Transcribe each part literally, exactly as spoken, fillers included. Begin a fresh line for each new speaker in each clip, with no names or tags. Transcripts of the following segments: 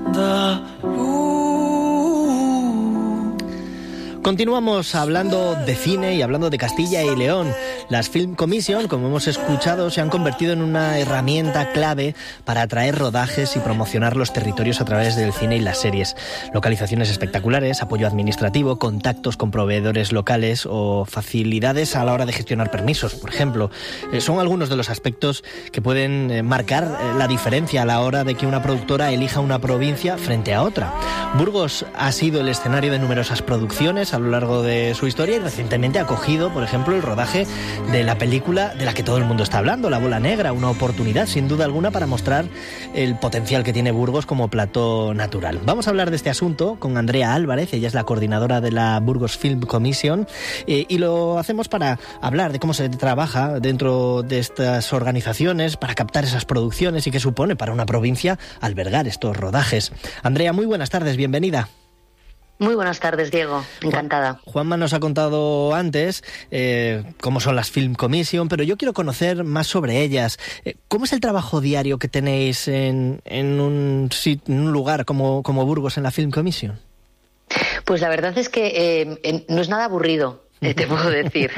Continuamos hablando de cine y hablando de Castilla y León. Las Film Commission, como hemos escuchado, se han convertido en una herramienta clave para atraer rodajes y promocionar los territorios a través del cine y las series. Localizaciones espectaculares, apoyo administrativo, contactos con proveedores locales o facilidades a la hora de gestionar permisos, por ejemplo. Eh, son algunos de los aspectos que pueden eh, marcar eh, la diferencia a la hora de que una productora elija una provincia frente a otra. Burgos ha sido el escenario de numerosas producciones a lo largo de su historia y recientemente ha acogido, por ejemplo, el rodaje de la película de la que todo el mundo está hablando, La Bola Negra, una oportunidad sin duda alguna para mostrar el potencial que tiene Burgos como plató natural. Vamos a hablar de este asunto con Andrea Álvarez, ella es la coordinadora de la Burgos Film Commission eh, y lo hacemos para hablar de cómo se trabaja dentro de estas organizaciones para captar esas producciones y qué supone para una provincia albergar estos rodajes. Andrea, muy buenas tardes, bienvenida.
Muy buenas tardes, Diego. Encantada.
Juanma nos ha contado antes eh, cómo son las Film Commission, pero yo quiero conocer más sobre ellas. Eh, ¿Cómo es el trabajo diario que tenéis en, en, un, en un lugar como, como Burgos en la Film Commission?
Pues la verdad es que eh, en, no es nada aburrido. Eh, te puedo decir,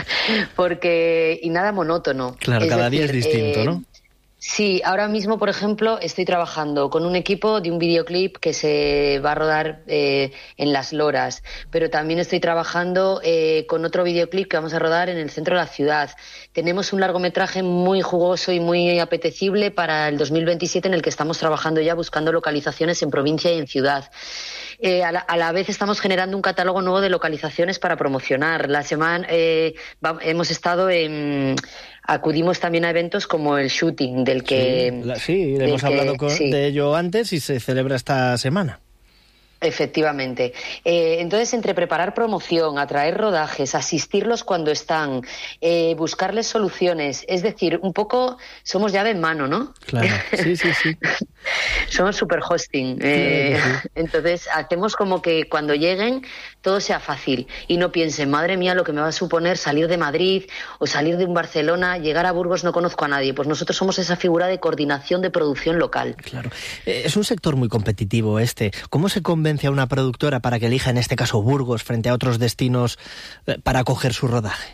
porque y nada monótono.
Claro,
es
cada
decir,
día es distinto,
eh,
¿no?
Sí, ahora mismo, por ejemplo, estoy trabajando con un equipo de un videoclip que se va a rodar eh, en Las Loras, pero también estoy trabajando eh, con otro videoclip que vamos a rodar en el centro de la ciudad. Tenemos un largometraje muy jugoso y muy apetecible para el dos mil veintisiete en el que estamos trabajando ya buscando localizaciones en provincia y en ciudad. Eh, a, la, a la vez estamos generando un catálogo nuevo de localizaciones para promocionar. La semana eh, va, hemos estado en... Acudimos también a eventos como el shooting, del que...
Sí, la, sí
del
hemos
que,
hablado con,
sí.
de ello antes y se celebra esta semana.
Efectivamente. Eh, entonces, entre preparar promoción, atraer rodajes, asistirlos cuando están, eh, buscarles soluciones, es decir, un poco somos llave en mano, ¿no?
Claro, sí, sí, sí.
Somos super hosting. Eh, claro, sí. Entonces, hacemos como que cuando lleguen todo sea fácil y no piensen, madre mía, lo que me va a suponer salir de Madrid o salir de un Barcelona, llegar a Burgos, no conozco a nadie. Pues nosotros somos esa figura de coordinación de producción local.
Claro. Eh, es un sector muy competitivo este. ¿Cómo se convence a una productora para que elija, en este caso, Burgos frente a otros destinos eh, para acoger su rodaje?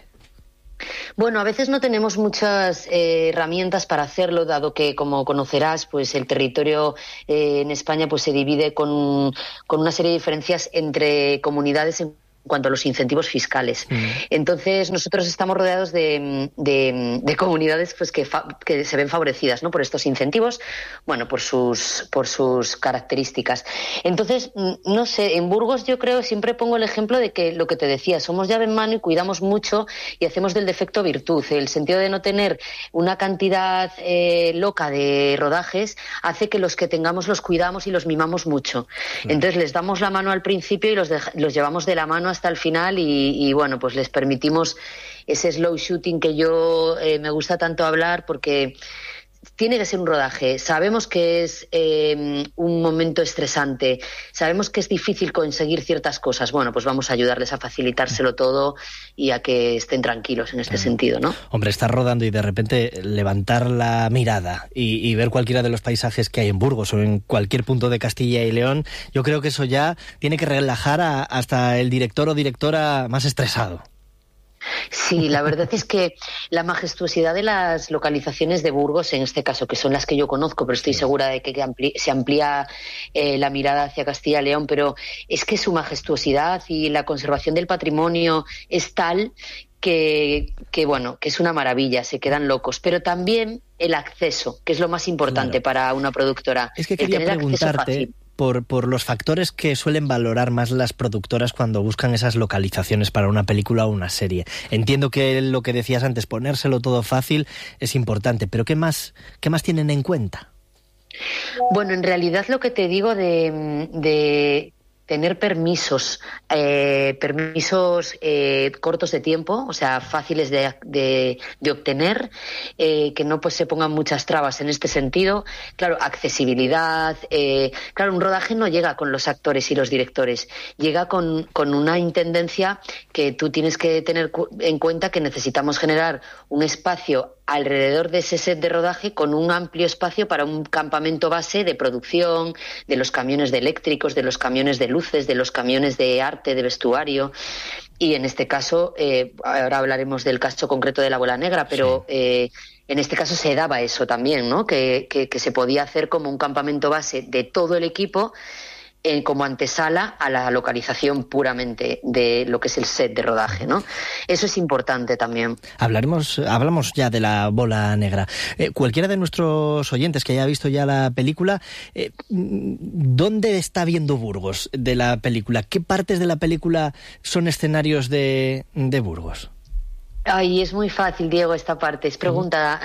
Bueno, a veces no tenemos muchas eh, herramientas para hacerlo, dado que, como conocerás, pues el territorio eh, en España pues se divide con, con una serie de diferencias entre comunidades en cuanto a los incentivos fiscales. Mm. Entonces, nosotros estamos rodeados de, de, de comunidades pues que, fa, que se ven favorecidas, ¿no?, por estos incentivos, bueno, por sus, por sus características. Entonces, no sé, en Burgos yo creo, siempre pongo el ejemplo de que lo que te decía, somos llave en mano y cuidamos mucho y hacemos del defecto virtud. El sentido de no tener una cantidad eh, loca de rodajes hace que los que tengamos los cuidamos y los mimamos mucho. Claro. Entonces, les damos la mano al principio y los, de, los llevamos de la mano hasta el final y, y bueno, pues les permitimos ese slow shooting que yo eh, me gusta tanto hablar, porque tiene que ser un rodaje. Sabemos que es eh, un momento estresante, sabemos que es difícil conseguir ciertas cosas. Bueno, pues vamos a ayudarles a facilitárselo todo y a que estén tranquilos en este claro. sentido, ¿no?
Hombre, estar rodando y de repente levantar la mirada y, y ver cualquiera de los paisajes que hay en Burgos o en cualquier punto de Castilla y León, yo creo que eso ya tiene que relajar a, hasta el director o directora más estresado.
Sí, la verdad es que la majestuosidad de las localizaciones de Burgos, en este caso, que son las que yo conozco, pero estoy segura de que ampli- se amplía eh, la mirada hacia Castilla y León, pero es que su majestuosidad y la conservación del patrimonio es tal que, que bueno, que es una maravilla, se quedan locos. Pero también el acceso, que es lo más importante claro. para una productora.
Es que quería preguntarte por, por los factores que suelen valorar más las productoras cuando buscan esas localizaciones para una película o una serie. Entiendo que lo que decías antes, ponérselo todo fácil, es importante, pero ¿qué más, qué más tienen en cuenta?
Bueno, en realidad lo que te digo de... de tener permisos, eh, permisos eh, cortos de tiempo, o sea, fáciles de, de, de obtener, eh, que no pues se pongan muchas trabas en este sentido. Claro, accesibilidad, eh, claro, un rodaje no llega con los actores y los directores, llega con, con una intendencia que tú tienes que tener en cuenta que necesitamos generar un espacio alrededor de ese set de rodaje con un amplio espacio para un campamento base de producción, de los camiones de eléctricos, de los camiones de luces, de los camiones de arte, de vestuario. Y en este caso, eh, ahora hablaremos del caso concreto de la Bola Negra, pero sí. eh, en este caso se daba eso también, ¿no? Que, que, que se podía hacer como un campamento base de todo el equipo, Eh, como antesala a la localización puramente de lo que es el set de rodaje, ¿no? Eso es importante también.
Hablaremos, hablamos ya de la Bola Negra. Eh, cualquiera de nuestros oyentes que haya visto ya la película, eh, ¿dónde está viendo Burgos de la película? ¿Qué partes de la película son escenarios de, de Burgos?
Ay, es muy fácil, Diego, esta parte. Es pregunta,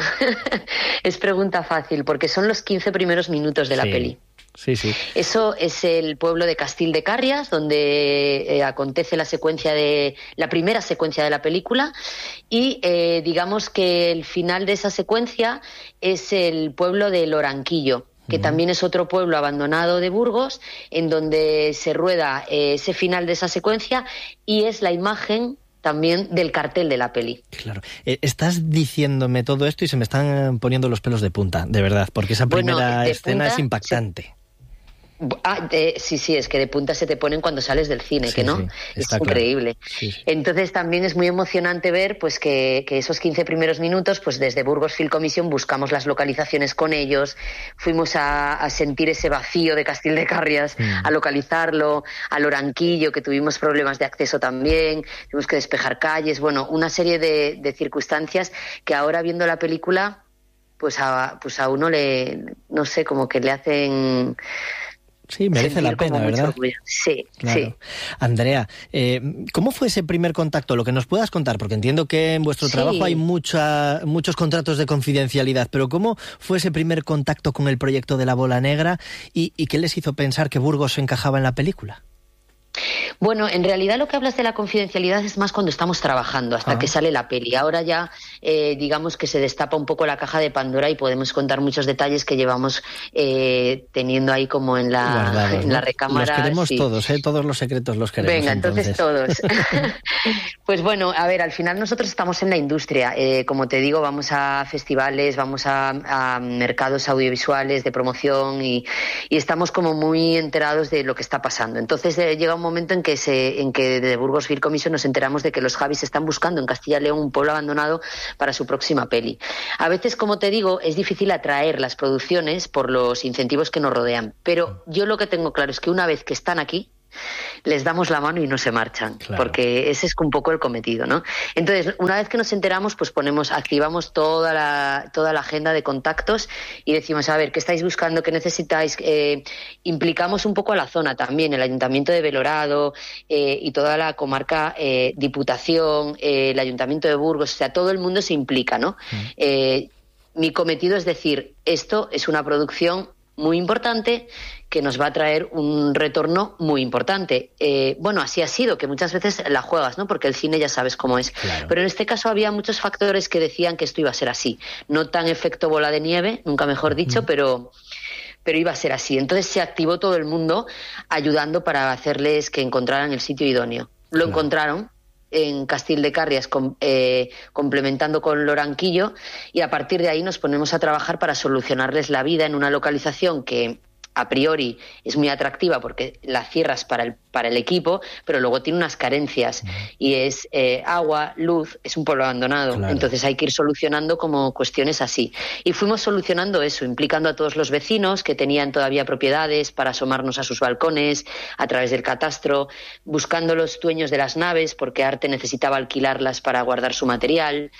es pregunta fácil, porque son los quince primeros minutos de la
sí.
peli.
Sí, sí.
Eso es el pueblo de Castil de Carrias, donde eh, acontece la secuencia de la primera secuencia de la película, y eh, digamos que el final de esa secuencia es el pueblo de Loranquillo, que también es otro pueblo abandonado de Burgos, en donde se rueda eh, ese final de esa secuencia, y es la imagen también del cartel de la peli.
Claro. Eh, estás diciéndome todo esto y se me están poniendo los pelos de punta, de verdad, porque esa primera
bueno,
escena
punta,
es impactante.
Sí. Ah, de, sí, sí, es que de punta se te ponen cuando sales del cine,
sí,
que no,
sí,
es
claro.
increíble.
Sí, sí.
Entonces también es muy emocionante ver pues que, que esos quince primeros minutos, pues desde Burgos Film Commission buscamos las localizaciones con ellos, fuimos a, a sentir ese vacío de Castil de Carrias, mm. a localizarlo, a Loranquillo, que tuvimos problemas de acceso también, tuvimos que despejar calles, bueno, una serie de, de circunstancias que ahora viendo la película, pues a, pues a uno le, no sé, como que le hacen...
Sí, merece la pena, ¿verdad?
Sí,
claro.
sí.
Andrea, eh, ¿cómo fue ese primer contacto? Lo que nos puedas contar, porque entiendo que en vuestro sí. trabajo hay mucha, muchos contratos de confidencialidad, pero ¿cómo fue ese primer contacto con el proyecto de la Bola Negra y, y qué les hizo pensar que Burgos encajaba en la película?
Bueno, en realidad lo que hablas de la confidencialidad es más cuando estamos trabajando, hasta ah. que sale la peli. Ahora ya, eh, digamos que se destapa un poco la caja de Pandora y podemos contar muchos detalles que llevamos eh, teniendo ahí como en la,
guardados,
en
¿no?
la recámara.
Los queremos
sí.
todos, ¿eh? Todos los secretos los queremos.
Venga,
entonces,
entonces todos. Pues bueno, a ver, al final nosotros estamos en la industria. Eh, como te digo, vamos a festivales, vamos a, a mercados audiovisuales de promoción y, y estamos como muy enterados de lo que está pasando. Entonces eh, llega un momento en que se, en que de Burgos Film Commission nos enteramos de que los Javis están buscando en Castilla y León un pueblo abandonado para su próxima peli. A veces, como te digo, es difícil atraer las producciones por los incentivos que nos rodean, pero yo lo que tengo claro es que una vez que están aquí, les damos la mano y no se marchan, claro. porque ese es un poco el cometido, ¿no? Entonces, una vez que nos enteramos, pues ponemos, activamos toda la, toda la agenda de contactos y decimos, a ver, ¿qué estáis buscando? ¿Qué necesitáis? Eh, implicamos un poco a la zona también, el Ayuntamiento de Belorado eh, y toda la comarca, eh, Diputación, eh, el Ayuntamiento de Burgos, o sea, todo el mundo se implica, ¿no? Mm. Eh, mi cometido es decir, esto es una producción muy importante que nos va a traer un retorno muy importante. Eh, bueno, así ha sido, que muchas veces la juegas, ¿no? Porque el cine ya sabes cómo es. Claro. Pero en este caso había muchos factores que decían que esto iba a ser así. No tan efecto bola de nieve, nunca mejor dicho, mm. pero... pero iba a ser así. Entonces se activó todo el mundo ayudando para hacerles que encontraran el sitio idóneo. Lo claro. encontraron en Castil de Carrias, com, eh, complementando con Loranquillo, y a partir de ahí nos ponemos a trabajar para solucionarles la vida en una localización que a priori es muy atractiva porque la cierras para el, para el equipo, pero luego tiene unas carencias y es eh, agua, luz, es un pueblo abandonado, claro. Entonces hay que ir solucionando como cuestiones así. Y fuimos solucionando eso, implicando a todos los vecinos que tenían todavía propiedades para asomarnos a sus balcones, a través del catastro, buscando los dueños de las naves porque Arte necesitaba alquilarlas para guardar su material.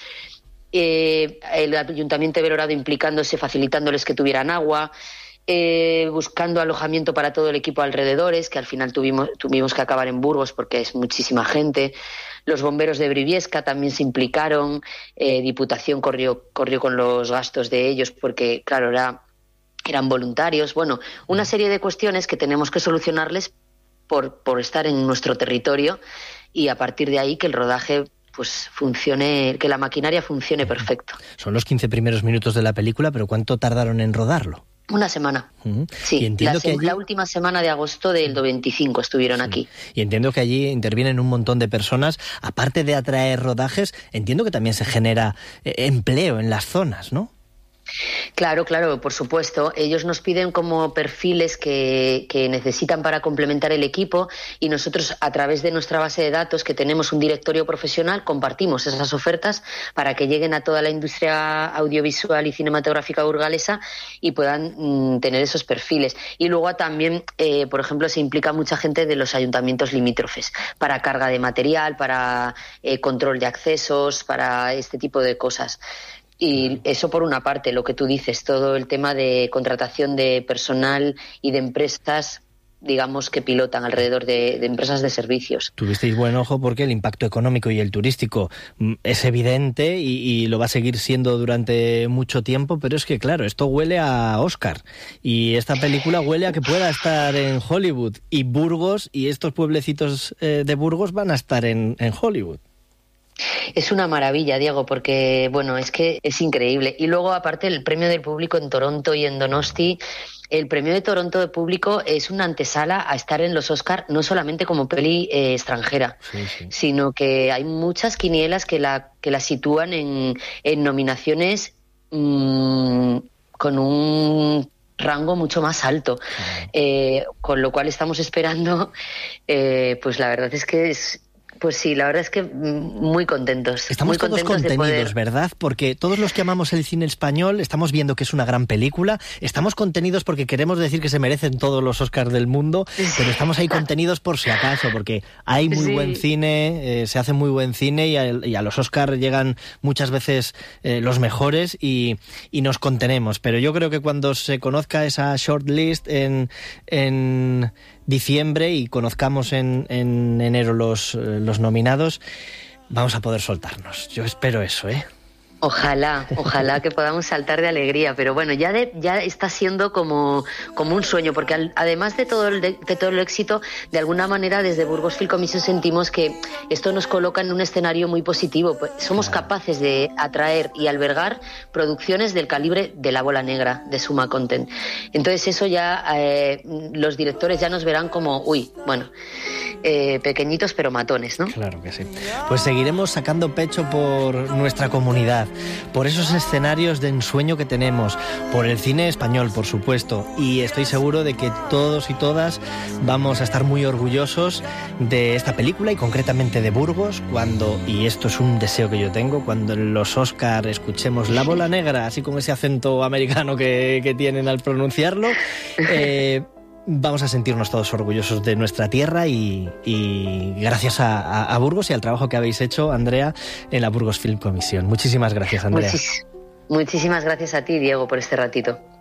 Eh, el Ayuntamiento de Belorado implicándose, facilitándoles que tuvieran agua. Eh, buscando alojamiento para todo el equipo alrededores, que al final tuvimos, tuvimos que acabar en Burgos porque es muchísima gente. Los bomberos de Briviesca también se implicaron, eh, Diputación corrió, corrió con los gastos de ellos porque, claro, era, eran voluntarios. Bueno, una serie de cuestiones que tenemos que solucionarles por, por estar en nuestro territorio y a partir de ahí que el rodaje pues funcione, que la maquinaria funcione perfecto.
Son los quince primeros minutos de la película, pero ¿cuánto tardaron en rodarlo?
Una semana.
Uh-huh.
Sí,
y entiendo
la,
que allí...
la última semana de agosto del veinticinco estuvieron sí. aquí.
Y entiendo que allí intervienen un montón de personas. Aparte de atraer rodajes, entiendo que también se genera eh, empleo en las zonas, ¿no?
Claro, claro, por supuesto. Ellos nos piden como perfiles que, que necesitan para complementar el equipo y nosotros a través de nuestra base de datos, que tenemos un directorio profesional, compartimos esas ofertas para que lleguen a toda la industria audiovisual y cinematográfica burgalesa y puedan mm, tener esos perfiles. Y luego también, eh, por ejemplo, se implica mucha gente de los ayuntamientos limítrofes para carga de material, para eh, control de accesos, para este tipo de cosas. Y eso por una parte, lo que tú dices, todo el tema de contratación de personal y de empresas, digamos, que pilotan alrededor de, de empresas de servicios.
Tuvisteis buen ojo porque el impacto económico y el turístico es evidente y, y lo va a seguir siendo durante mucho tiempo, pero es que, claro, esto huele a Oscar y esta película huele a que pueda estar en Hollywood y Burgos y estos pueblecitos eh, de Burgos van a estar en, en Hollywood.
Es una maravilla, Diego, porque, bueno, es que es increíble. Y luego, aparte, el premio del público en Toronto y en Donosti, el premio de Toronto de público es una antesala a estar en los Oscar, no solamente como peli eh, extranjera, sí, sí. sino que hay muchas quinielas que la, que la sitúan en, en nominaciones mmm, con un rango mucho más alto, eh, con lo cual estamos esperando, eh, pues la verdad es que es... Pues sí, la verdad es que muy contentos.
Estamos
muy
todos
contentos
contenidos,
poder...
¿verdad? Porque todos los que amamos el cine español estamos viendo que es una gran película, estamos contenidos porque queremos decir que se merecen todos los Oscars del mundo, pero estamos ahí contenidos por si acaso, porque hay muy sí. buen cine, eh, se hace muy buen cine y a, y a los Oscars llegan muchas veces eh, los mejores y, y nos contenemos. Pero yo creo que cuando se conozca esa shortlist en... en diciembre y conozcamos en, en enero los, los nominados, vamos a poder soltarnos. Yo espero eso, ¿eh?
Ojalá, ojalá que podamos saltar de alegría, pero bueno, ya de, ya está siendo como, como un sueño, porque al, además de todo, el, de, de todo el éxito, de alguna manera desde Burgos Film Commission sentimos que esto nos coloca en un escenario muy positivo. Pues somos capaces de atraer y albergar producciones del calibre de La Bola Negra, de Suma Content. Entonces eso ya, eh, los directores ya nos verán como, uy, bueno, eh, pequeñitos pero matones, ¿no?
Claro que sí. Pues seguiremos sacando pecho por nuestra comunidad, por esos escenarios de ensueño que tenemos, por el cine español, por supuesto, y estoy seguro de que todos y todas vamos a estar muy orgullosos de esta película y concretamente de Burgos cuando, y esto es un deseo que yo tengo, cuando en los Oscar escuchemos La Bola Negra, así con ese acento americano que, que tienen al pronunciarlo, eh, vamos a sentirnos todos orgullosos de nuestra tierra y, y gracias a, a, a Burgos y al trabajo que habéis hecho, Andrea, en la Burgos Film Commission. Muchísimas gracias, Andrea.
Muchis- muchísimas gracias a ti, Diego, por este ratito.